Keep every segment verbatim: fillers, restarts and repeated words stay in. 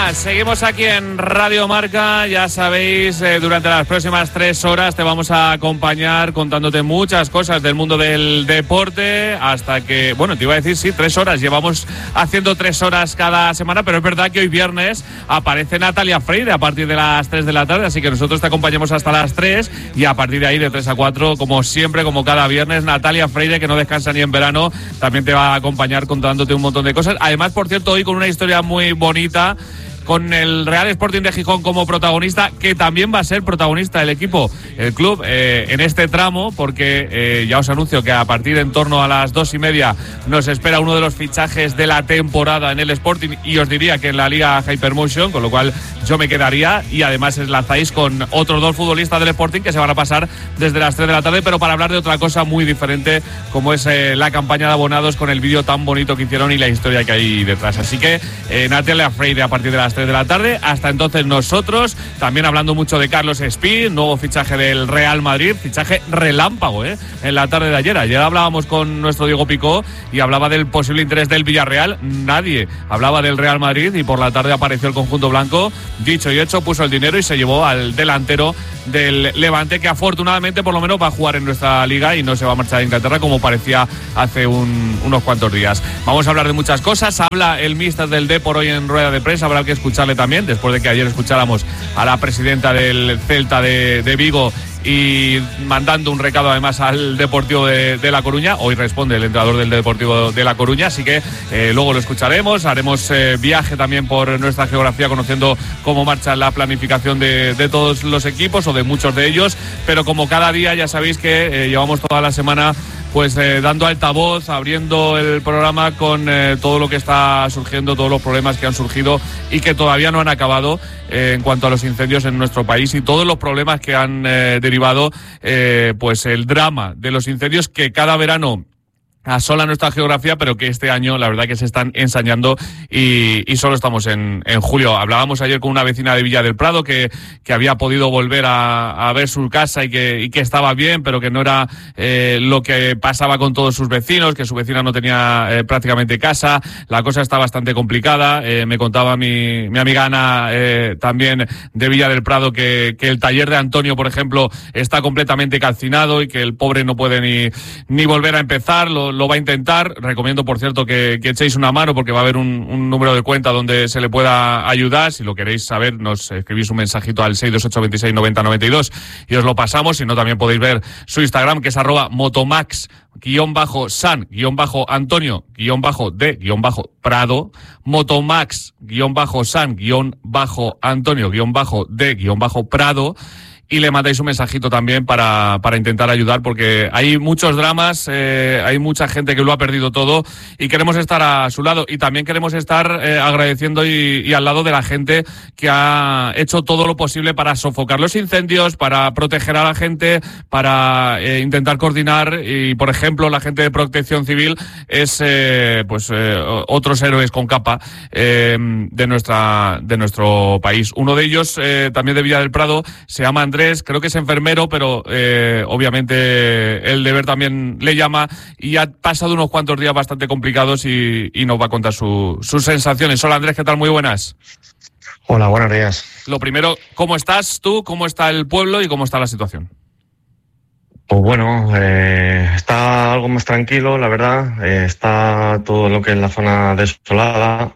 buenas. Seguimos aquí en Radio Marca. Ya sabéis, eh, durante las próximas tres horas te vamos a acompañar contándote muchas cosas del mundo del deporte. Hasta que, bueno, te iba a decir, sí, tres horas. Llevamos haciendo tres horas cada semana, pero es verdad que hoy viernes aparece Natalia Freire a partir de las tres de la tarde. Así que nosotros te acompañamos hasta las tres y a partir de ahí, de tres a cuatro, como siempre, como cada viernes, Natalia Freire, que no descansa ni en verano, también te va a acompañar contándote un montón de cosas. Además, por cierto, hoy con una historia muy bonita, con el Real Sporting de Gijón como protagonista, que también va a ser protagonista el equipo, el club, eh, en este tramo, porque eh, ya os anuncio que a partir en torno a las dos y media nos espera uno de los fichajes de la temporada en el Sporting, y os diría que en la Liga Hypermotion, con lo cual yo me quedaría, y además enlazáis con otros dos futbolistas del Sporting que se van a pasar desde las tres de la tarde, pero para hablar de otra cosa muy diferente, como es eh, la campaña de abonados, con el vídeo tan bonito que hicieron y la historia que hay detrás. Así que eh, Natalia Freire a partir de las tres de la tarde. Hasta entonces nosotros, también hablando mucho de Carlos Espí, nuevo fichaje del Real Madrid, fichaje relámpago, ¿eh? En la tarde de ayer. Ayer hablábamos con nuestro Diego Picó y hablaba del posible interés del Villarreal. Nadie hablaba del Real Madrid y por la tarde apareció el conjunto blanco. Dicho y hecho, puso el dinero y se llevó al delantero del Levante, que afortunadamente por lo menos va a jugar en nuestra liga y no se va a marchar a Inglaterra como parecía hace un, unos cuantos días. Vamos a hablar de muchas cosas. Habla el míster del Depor hoy en rueda de prensa, habrá que escucharle también, después de que ayer escucháramos a la presidenta del Celta de, de Vigo y mandando un recado además al Deportivo de, de La Coruña. Hoy responde el entrenador del Deportivo de La Coruña, así que eh, luego lo escucharemos. Haremos eh, viaje también por nuestra geografía, conociendo cómo marcha la planificación de, de todos los equipos o de muchos de ellos, pero como cada día ya sabéis que eh, llevamos toda la semana pues eh, dando altavoz, abriendo el programa con eh, todo lo que está surgiendo, todos los problemas que han surgido y que todavía no han acabado eh, en cuanto a los incendios en nuestro país, y todos los problemas que han eh, derivado eh, pues el drama de los incendios que cada verano asola nuestra geografía, pero que este año la verdad que se están ensañando y, y solo estamos en, en julio. Hablábamos ayer con una vecina de Villa del Prado que, que había podido volver a, a ver su casa y que, y que estaba bien, pero que no era eh, lo que pasaba con todos sus vecinos, que su vecina no tenía eh, prácticamente casa. La cosa está bastante complicada. Eh, me contaba mi, mi amiga Ana eh, también de Villa del Prado que, que el taller de Antonio, por ejemplo, está completamente calcinado y que el pobre no puede ni, ni volver a empezar. Lo, lo va a intentar. Recomiendo, por cierto, que, que echéis una mano, porque va a haber un, un número de cuenta donde se le pueda ayudar. Si lo queréis saber, nos escribís un mensajito al seis dos ocho dos seis nueve cero nueve dos y os lo pasamos. Si no, también podéis ver su Instagram, que es arroba motomax guión bajo san guión bajo Antonio guión bajo de guión bajo Prado, motomax guión bajo san guión bajo Antonio guión bajo de guión bajo Prado. Y le mandáis un mensajito también para, para intentar ayudar, porque hay muchos dramas, eh, hay mucha gente que lo ha perdido todo y queremos estar a su lado. Y también queremos estar eh, agradeciendo y, y al lado de la gente que ha hecho todo lo posible para sofocar los incendios, para proteger a la gente, para eh, intentar coordinar. Y, por ejemplo, la gente de Protección Civil es eh, pues eh, otros héroes con capa eh, de nuestra de nuestro país. Uno de ellos, eh, también de Villa del Prado, se llama Andrés. Creo que es enfermero, pero eh, obviamente el deber también le llama y ha pasado unos cuantos días bastante complicados y, y nos va a contar su, sus sensaciones. Hola Andrés, ¿qué tal? Muy buenas. Hola, buenos días. Lo primero, ¿cómo estás tú? ¿Cómo está el pueblo y cómo está la situación? Pues bueno, eh, está algo más tranquilo, la verdad. Eh, está todo lo que es la zona desolada.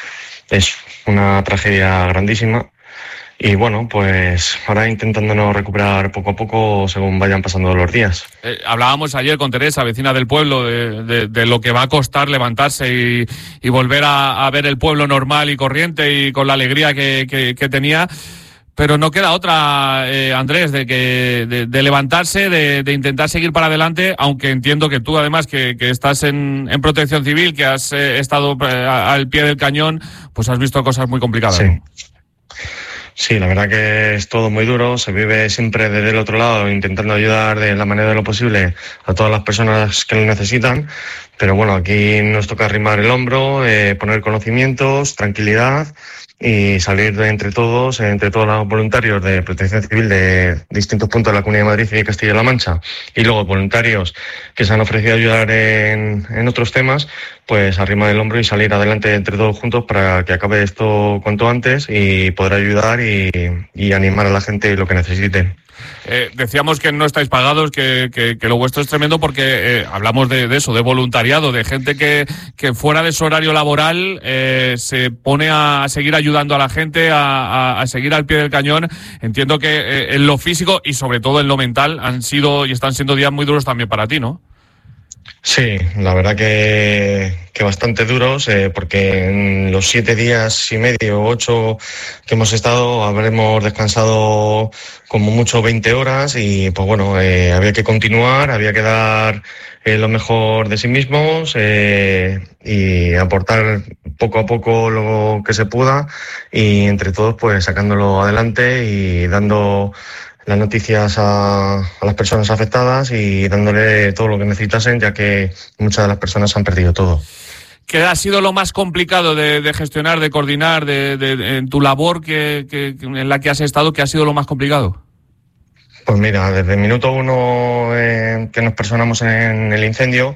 Es una tragedia grandísima. Y bueno, pues ahora intentándonos recuperar poco a poco según vayan pasando los días. Eh, hablábamos ayer con Teresa, vecina del pueblo, de, de, de lo que va a costar levantarse y, y volver a, a ver el pueblo normal y corriente y con la alegría que, que, que tenía. Pero no queda otra, eh, Andrés, de que de, de levantarse, de, de intentar seguir para adelante, aunque entiendo que tú, además, que, que estás en, en Protección Civil, que has eh, estado eh, al pie del cañón, pues has visto cosas muy complicadas. Sí. ¿No? Sí, la verdad que es todo muy duro, se vive siempre desde el otro lado intentando ayudar de la manera de lo posible a todas las personas que lo necesitan, pero bueno, aquí nos toca arrimar el hombro, eh, poner conocimientos, tranquilidad y salir de entre todos, entre todos los voluntarios de Protección Civil de distintos puntos de la Comunidad de Madrid y de Castilla-La Mancha, y luego voluntarios que se han ofrecido a ayudar en, en otros temas, pues arrimar el hombro y salir adelante entre todos juntos para que acabe esto cuanto antes y poder ayudar y, y animar a la gente lo que necesiten. Eh, decíamos que no estáis pagados, que, que, que lo vuestro es tremendo porque eh, hablamos de, de eso, de voluntariado, de gente que, que fuera de su horario laboral eh, se pone a seguir ayudando a la gente, a, a, a seguir al pie del cañón. Entiendo que eh, en lo físico y sobre todo en lo mental han sido y están siendo días muy duros también para ti, ¿no? Sí, la verdad que, que bastante duros, eh, porque en los siete días y medio, ocho que hemos estado, habremos descansado como mucho veinte horas y pues bueno, eh, había que continuar, había que dar eh, lo mejor de sí mismos eh, y aportar poco a poco lo que se pueda y entre todos pues sacándolo adelante y dando las noticias a, a las personas afectadas y dándole todo lo que necesitasen, ya que muchas de las personas han perdido todo. ¿Qué ha sido lo más complicado de, de gestionar, de coordinar, de, de, de, en tu labor que, que, en la que has estado? ¿Qué ha sido lo más complicado? Pues mira, desde el minuto uno eh, que nos personamos en el incendio,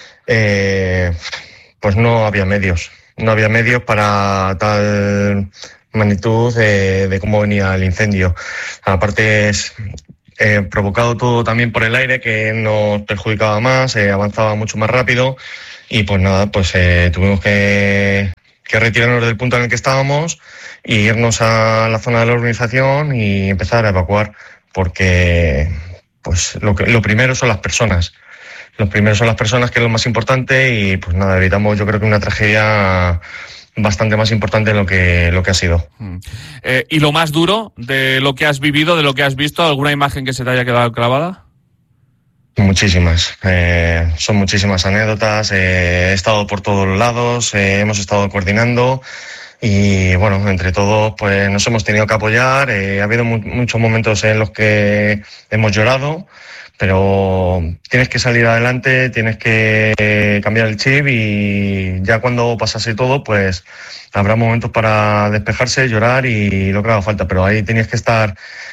eh, pues no había medios. No había medios para tal magnitud de, de cómo venía el incendio. Aparte es eh, provocado todo también por el aire, que nos perjudicaba más, eh, avanzaba mucho más rápido y pues nada, pues eh, tuvimos que, que retirarnos del punto en el que estábamos e irnos a la zona de la urbanización y empezar a evacuar, porque pues lo, que, lo primero son las personas. Los primeros son las personas, que es lo más importante, y pues nada, evitamos yo creo que una tragedia bastante más importante de lo que, lo que ha sido. Eh, ¿Y lo más duro de lo que has vivido, de lo que has visto? ¿Alguna imagen que se te haya quedado clavada? Muchísimas, eh, son muchísimas anécdotas, eh, he estado por todos los lados, eh, hemos estado coordinando y bueno, entre todos pues nos hemos tenido que apoyar, eh, ha habido mu- muchos momentos en los que hemos llorado, pero tienes que salir adelante, tienes que eh, cambiar el chip y ya cuando pasase todo, pues habrá momentos para despejarse, llorar y lo que haga falta, pero ahí tenías que estar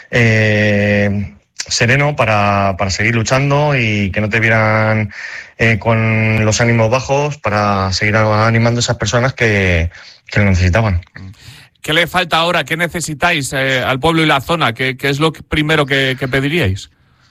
eh, sereno para, para seguir luchando y que no te vieran eh, con los ánimos bajos, para seguir animando a esas personas que, que lo necesitaban. ¿Qué le falta ahora? ¿Qué necesitáis eh, al pueblo y la zona? ¿Qué, qué es lo que primero que, que pediríais?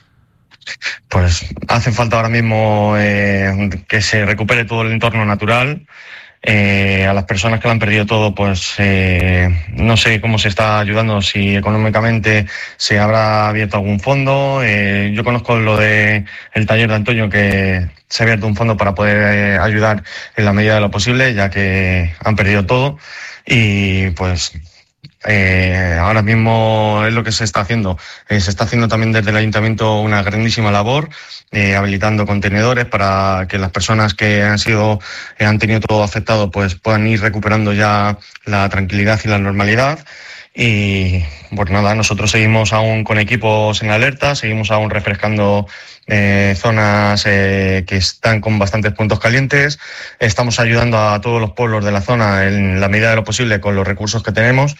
Pues hace falta ahora mismo eh, que se recupere todo el entorno natural. Eh, a las personas que lo han perdido todo, pues eh, no sé cómo se está ayudando, si económicamente se habrá abierto algún fondo. Eh, yo conozco lo de el taller de Antonio, que se ha abierto un fondo para poder eh, ayudar en la medida de lo posible, ya que han perdido todo. Y pues Eh, ahora mismo es lo que se está haciendo. Eh, se está haciendo también desde el Ayuntamiento una grandísima labor, eh, habilitando contenedores para que las personas que han sido eh, han tenido todo afectado pues puedan ir recuperando ya la tranquilidad y la normalidad. Y pues nada, nosotros seguimos aún con equipos en alerta, seguimos aún refrescando eh, zonas eh, que están con bastantes puntos calientes. Estamos ayudando a todos los pueblos de la zona en la medida de lo posible con los recursos que tenemos.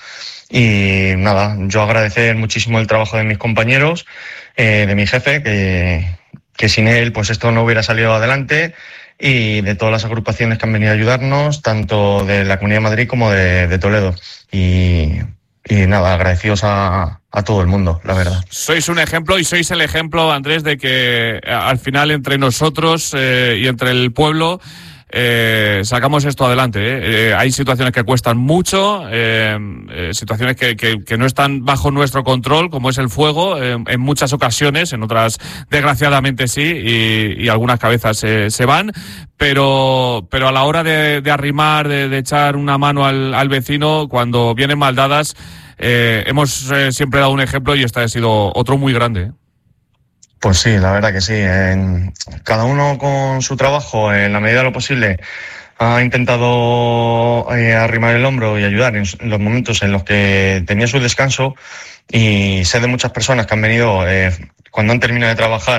Y nada, yo agradecer muchísimo el trabajo de mis compañeros, eh, de mi jefe, que, que sin él pues esto no hubiera salido adelante, y de todas las agrupaciones que han venido a ayudarnos, tanto de la Comunidad de Madrid como de, de Toledo. Y, y nada, agradecidos a, a todo el mundo, la verdad. Sois un ejemplo y sois el ejemplo, Andrés, de que al final entre nosotros eh, y entre el pueblo Eh, sacamos esto adelante. ¿eh? Eh, hay situaciones que cuestan mucho, eh, eh, situaciones que, que, que no están bajo nuestro control, como es el fuego, eh, en muchas ocasiones, en otras desgraciadamente sí, y, y algunas cabezas se, se van, pero, pero a la hora de, de arrimar, de, de echar una mano al, al vecino, cuando vienen mal dadas, eh, hemos eh, siempre dado un ejemplo y este ha sido otro muy grande. ¿eh? Pues sí, la verdad que sí. En, cada uno con su trabajo, en la medida de lo posible, ha intentado eh, arrimar el hombro y ayudar en los momentos en los que tenía su descanso. Y sé de muchas personas que han venido, eh, cuando han terminado de trabajar,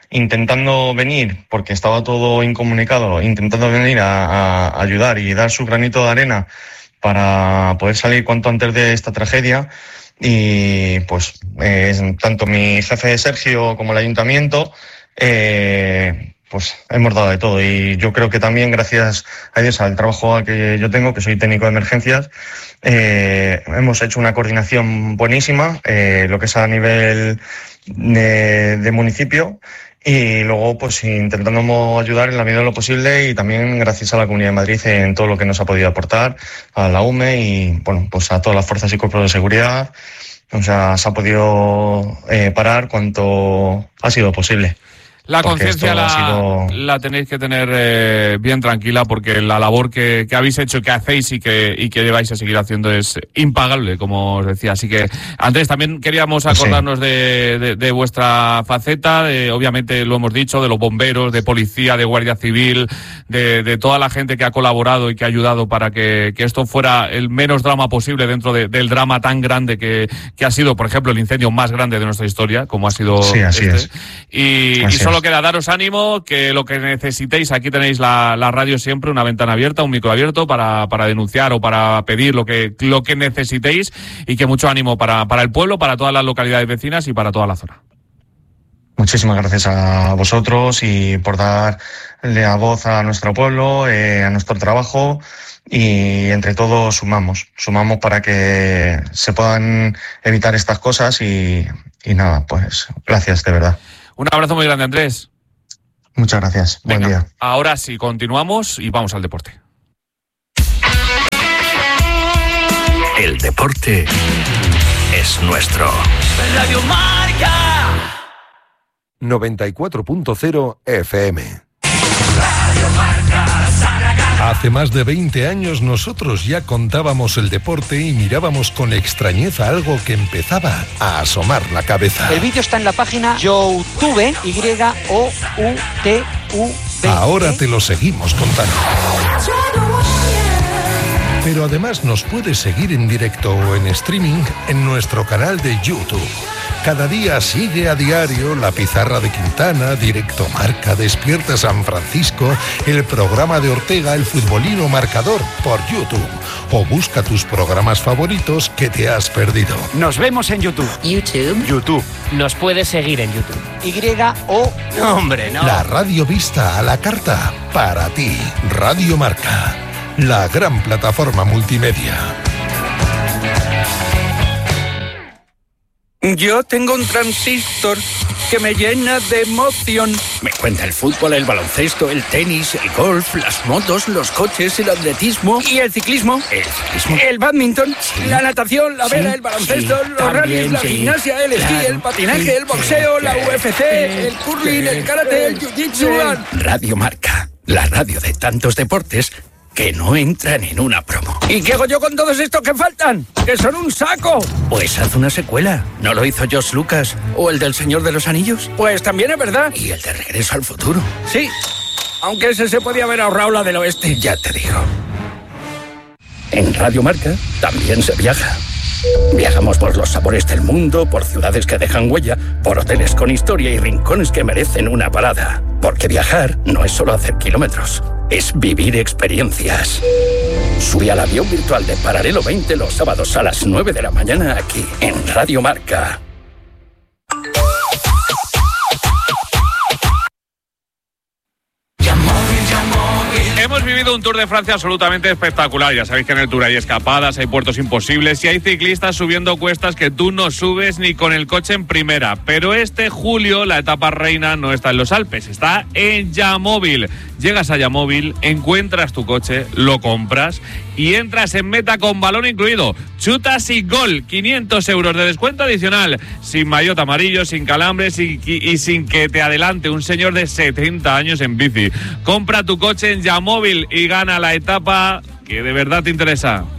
intentando venir, porque estaba todo incomunicado, intentando venir a, a ayudar y dar su granito de arena para poder salir cuanto antes de esta tragedia. Y pues eh, tanto mi jefe Sergio como el ayuntamiento eh, pues hemos dado de todo, y yo creo que también gracias a Dios al trabajo que yo tengo, que soy técnico de emergencias, eh, hemos hecho una coordinación buenísima, eh, lo que es a nivel de, de municipio, y luego pues intentando ayudar en la medida de lo posible, y también gracias a la Comunidad de Madrid en todo lo que nos ha podido aportar, a la U M E y bueno, pues a todas las fuerzas y cuerpos de seguridad. O sea, se ha podido eh, parar cuanto ha sido posible. La conciencia la, sido... la tenéis que tener eh, bien tranquila, porque la labor que, que habéis hecho, que hacéis y que, y que vais a seguir haciendo es impagable, como os decía. Así que, Andrés, también queríamos acordarnos sí. de, de, de vuestra faceta, de, obviamente lo hemos dicho, de los bomberos, de policía, de guardia civil, de, de toda la gente que ha colaborado y que ha ayudado para que, que esto fuera el menos drama posible dentro de, del drama tan grande que, que ha sido, por ejemplo, el incendio más grande de nuestra historia, como ha sido sí, así este. Es. Y, así y solo es. queda daros ánimo, que lo que necesitéis, aquí tenéis la, la radio siempre, una ventana abierta, un micro abierto para, para denunciar o para pedir lo que, lo que necesitéis, y que mucho ánimo para, para el pueblo, para todas las localidades vecinas y para toda la zona. Muchísimas gracias a vosotros y por darle a voz a nuestro pueblo, eh, a nuestro trabajo, y entre todos sumamos, sumamos para que se puedan evitar estas cosas y, y nada, pues gracias de verdad. Un abrazo muy grande, Andrés. Muchas gracias. Venga, buen día. Ahora sí, continuamos y vamos al deporte. El deporte es nuestro. Radio Marca noventa y cuatro punto cero F M. Radio Marca Hace más de veinte años nosotros ya contábamos el deporte y mirábamos con extrañeza algo que empezaba a asomar la cabeza. El vídeo está en la página YouTube, Y O U T U B. Ahora te lo seguimos contando. Pero además nos puedes seguir en directo o en streaming en nuestro canal de YouTube. Cada día sigue a diario La Pizarra de Quintana, Directo Marca, Despierta San Francisco, el programa de Ortega, El Futbolino Marcador, por YouTube. O busca tus programas favoritos que te has perdido. Nos vemos en YouTube. YouTube. YouTube. Nos puedes seguir en YouTube. Y O... No, hombre, no. La radio vista a la carta para ti. Radio Marca, la gran plataforma multimedia. Yo tengo un transistor que me llena de emoción. Me cuenta el fútbol, el baloncesto, el tenis, el golf, las motos, los coches, el atletismo. ¿Y el ciclismo? ¿El ciclismo? El badminton, sí. la natación, la vela, sí. el baloncesto, sí. los También, rallies, la sí. gimnasia, el esquí, claro. el patinaje, sí. el boxeo, la U F C, el curling, el karate, el jiu-jitsu. Radio Marca, la radio de tantos deportes que no entran en una promo. ¿Y qué hago yo con todos estos que faltan? ¡Que son un saco! Pues haz una secuela. ¿No lo hizo George Lucas? ¿O el del Señor de los Anillos? Pues también es verdad. ¿Y el de Regreso al Futuro? Sí, aunque ese se podía haber ahorrado la del oeste. Ya te digo. En Radio Marca también se viaja. Viajamos por los sabores del mundo, por ciudades que dejan huella, por hoteles con historia y rincones que merecen una parada. Porque viajar no es solo hacer kilómetros, es vivir experiencias. Sube al avión virtual de Paralelo veinte los sábados a las nueve de la mañana aquí, en Radio Marca. Hemos vivido un Tour de Francia absolutamente espectacular. Ya sabéis que en el Tour hay escapadas, hay puertos imposibles y hay ciclistas subiendo cuestas que tú no subes ni con el coche en primera. Pero este julio la etapa reina no está en los Alpes, está en Yamóvil. Llegas a Yamóvil, encuentras tu coche, lo compras y entras en meta con balón incluido. Chutas y gol, quinientos euros de descuento adicional, sin maillot amarillo, sin calambres y, y, y sin que te adelante un señor de setenta años en bici. Compra tu coche en Yamóvil y gana la etapa que de verdad te interesa.